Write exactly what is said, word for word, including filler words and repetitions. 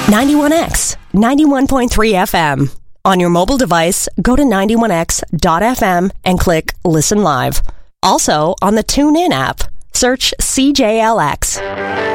ninety-one X, ninety-one point three F M. On your mobile device, go to ninety-one x dot f m and click Listen Live. Also, on the TuneIn app, search C J L X.